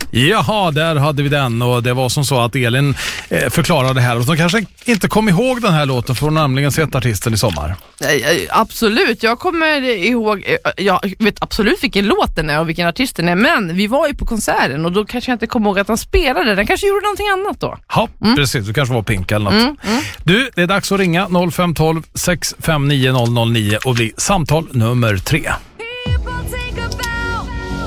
Jaha, där hade vi den, och det var som så att Elin förklarade här, och de kanske inte kom ihåg den här låten, för hon har nämligen sett artisten i sommar. Absolut, jag kommer ihåg, jag vet absolut vilken låt den är och vilken artist den är, men vi var ju på konserten och då kanske jag inte kommer ihåg att han spelade, den kanske gjorde någonting annat då. Ja, precis, du kanske var Pink eller något. Du, det är dags att ringa 0512 659 009 och bli samtal nummer 3.